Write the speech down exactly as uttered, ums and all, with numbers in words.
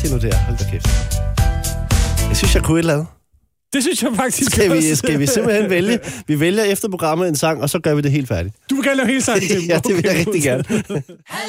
se nu der. Hold da kæft. Jeg synes, jeg kunne et eller andet. Det synes jeg faktisk Skal vi, også. skal vi simpelthen vælge? Vi vælger efter programmet en sang, og så gør vi det helt færdigt. Du vil gerne lave hele sangen til. Ja, det vil jeg rigtig gerne.